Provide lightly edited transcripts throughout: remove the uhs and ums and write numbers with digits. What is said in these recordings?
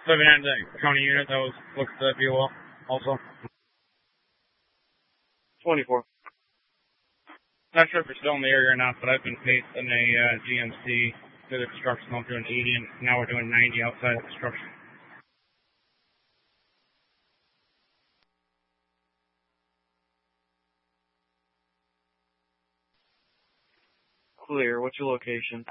Living at the county unit that was looks at the fuel also. 24. Not sure if you're still in the area or not, but I've been placed in a GMC to the construction. I'm doing 80, and now we're doing 90 outside of construction. Clear. What's your location?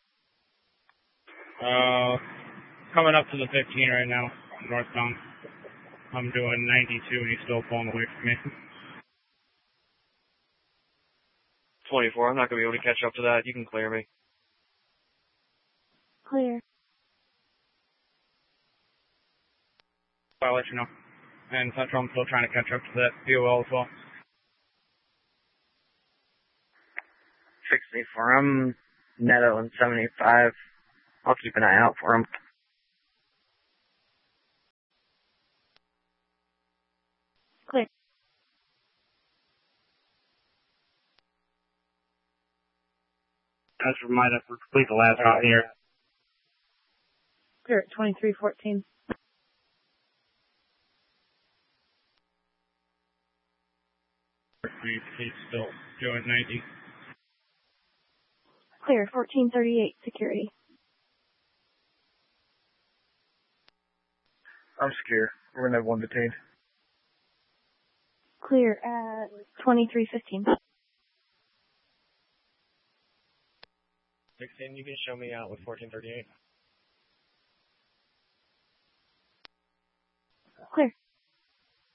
Coming up to the 15 right now, northbound. I'm doing 92, and he's still pulling away from me. 24. I'm not going to be able to catch up to that. You can clear me. Clear. I'll let you know. And Central, I'm still trying to catch up to that POL as well. 64. I'm Netto and 75. I'll keep an eye out for him. Clear. That's remind us to complete the last round here. Clear at 2314. He's still doing 90. Clear 1438 security. I'm secure. We're going to have one detained. Clear at 2315. 16, you can show me out with 1438. Clear.